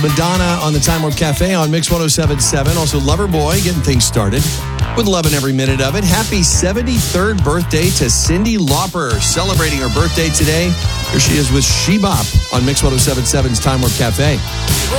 Madonna on the Time Warp Cafe on Mix 107.7. Also, Loverboy getting things started with loving every minute of it. Happy 73rd birthday to Cyndi Lauper, celebrating her birthday today. Here she is with She Bop on Mix 107.7's Time Warp Cafe.